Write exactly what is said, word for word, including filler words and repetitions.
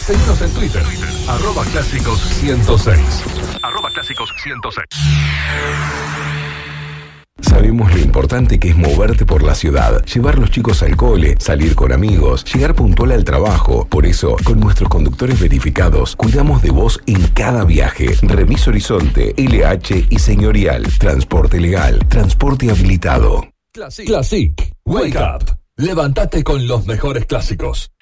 Seguinos en Twitter, arroba clásicos ciento seis. Arroba clásicos ciento seis. Sabemos lo importante que es moverte por la ciudad, llevar los chicos al cole, salir con amigos, llegar puntual al trabajo. Por eso, con nuestros conductores verificados, cuidamos de vos en cada viaje. Remis Horizonte, L H y Señorial. Transporte legal, transporte habilitado. Classic. Classic. Wake up. Levántate con los mejores clásicos.